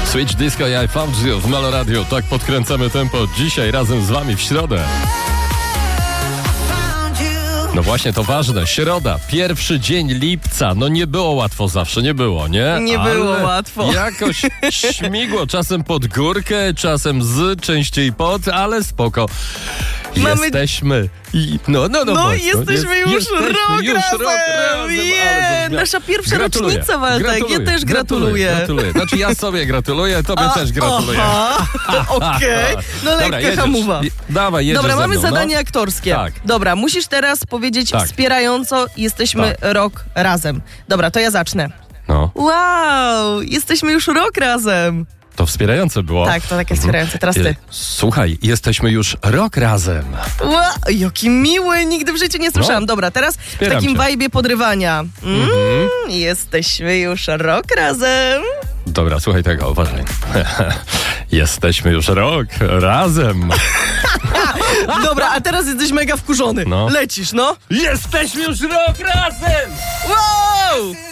Switch Disco i I Found You w Melo Radio. Tak podkręcamy tempo dzisiaj razem z wami w środę. No właśnie, to ważne. Środa, pierwszy dzień lipca. No nie było łatwo zawsze, nie było, nie? Nie było łatwo. Jakoś śmigło, czasem pod górkę, czasem częściej pod, ale spoko. Jesteśmy. No, jesteśmy już rok razem. Nasza pierwsza rocznica, Waltek. Ja też gratuluję. Znaczy ja sobie gratuluję, tobie też gratuluję. Okej. No lekka hamowa. Dawaj, jedziesz. Dobra, mamy ze mną, zadanie aktorskie. Tak. Dobra, musisz teraz powiedzieć wspierająco, jesteśmy rok razem. Dobra, to ja zacznę. No. Wow, jesteśmy już rok razem. To wspierające było. Tak, to takie wspierające. Teraz ty. Słuchaj, jesteśmy już rok razem. Wow, jaki miły, nigdy w życiu nie słyszałam. Dobra, teraz w takim vibe'ie podrywania. Jesteśmy już rok razem. Dobra, słuchaj tego, uważaj. Jesteśmy już rok razem. Dobra, a teraz jesteś mega wkurzony. No. Lecisz, no. Jesteśmy już rok razem! Wow!